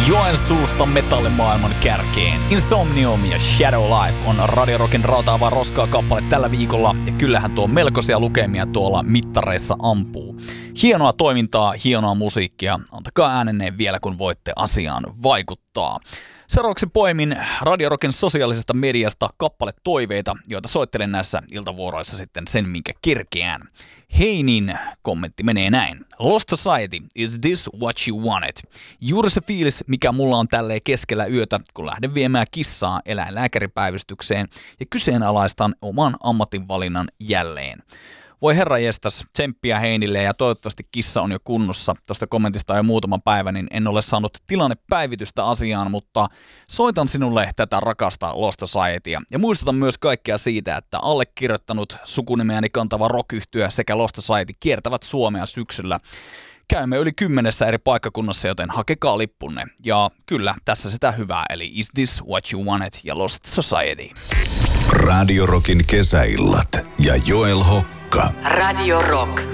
Joensuusta metallimaailman kärkeen. Insomnium ja Shadow Life on Radio Rockin rautaavaa roskaa kappale tällä viikolla, ja kyllähän tuo melkoisia lukemia tuolla mittareissa ampuu. Hienoa toimintaa, hienoa musiikkia. Antakaa äänenne vielä, kun voitte asiaan vaikuttaa. Seuraavaksi poimin Radio Rockin sosiaalisesta mediasta kappaletoiveita, joita soittelen näissä iltavuoroissa sitten sen, minkä kerkeään. Heinin kommentti menee näin. Lost Society, is this what you wanted? Juuri se fiilis, mikä mulla on tälleen keskellä yötä, kun lähden viemään kissaa eläinlääkäripäivystykseen ja kyseenalaistan oman ammatinvalinnan jälleen. Voi herranjestas, tsemppiä Heinille ja toivottavasti kissa on jo kunnossa. Tuosta kommentista on jo muutama päivä, niin en ole saanut tilannepäivitystä asiaan, mutta soitan sinulle tätä rakasta Lost Societya. Ja muistutan myös kaikkea siitä, että allekirjoittanut sukunimeäni kantava rock-yhtye sekä Lost Society kiertävät Suomea syksyllä. Käymme yli 10 eri paikkakunnassa, joten hakekaa lippunne. Ja kyllä, tässä sitä hyvää, eli Is This What You Wanted ja Lost Society. Radio Rockin kesäillat ja Joel Hokka. Radio Rock.